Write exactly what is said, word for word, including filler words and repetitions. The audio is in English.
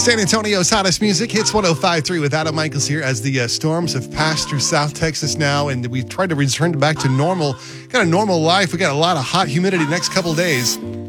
San Antonio's hottest music, Hits one oh five point three with Adam Michaels here as the uh, storms have passed through South Texas now, and we tried to return back to normal, kind of normal life. We got a lot of hot humidity the next couple days.